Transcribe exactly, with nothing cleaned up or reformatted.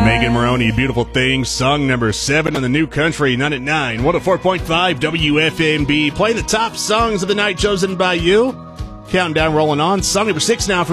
Megan Maroney, Beautiful Things, song number seven on the New Country, nine at nine, one oh four point five W F M B. Play the top songs of the night chosen by you. Counting down, rolling on. Song number six now from